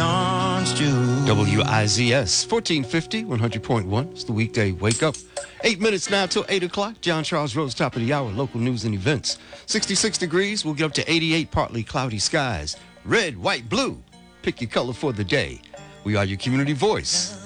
beyond you. WIZS 1450, 100.1. It's the weekday wake up. 8 minutes now till 8 o'clock. John Charles Rose, top of the hour, local news and events. 66 degrees. We'll get up to 88, partly cloudy skies. Red, white, blue. Pick your color for the day. We are your community voice.